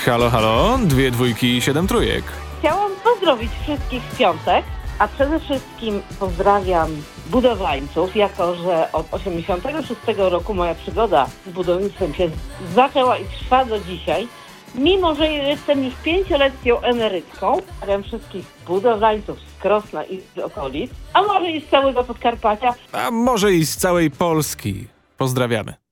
Halo, halo, 2 dwójki i 7 trójek. Chciałam pozdrowić wszystkich w piątek, a przede wszystkim pozdrawiam budowlańców, jako że od 1986 roku moja przygoda z budownictwem się zaczęła i trwa do dzisiaj. Mimo że jestem już 5-letnią emerytką, pozdrawiam wszystkich budowlańców z Krosna i z okolic, a może i z całego Podkarpacia. A może i z całej Polski. Pozdrawiamy.